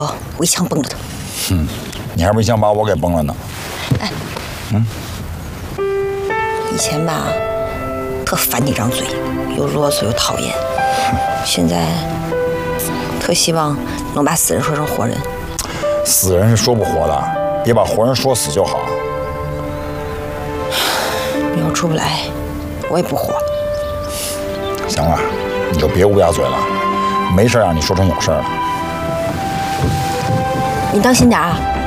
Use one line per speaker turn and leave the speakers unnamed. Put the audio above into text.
我一枪崩了他。
你还没想把我给崩了呢？
哎，以前吧，特烦你张嘴，又啰嗦又讨厌。现在特希望能把死人说成活人。
死人是说不活的，别把活人说死就好。
你要出不来，我也不活。
行了，你就别乌鸦嘴了，没事让你说成有事了。
你当心点啊！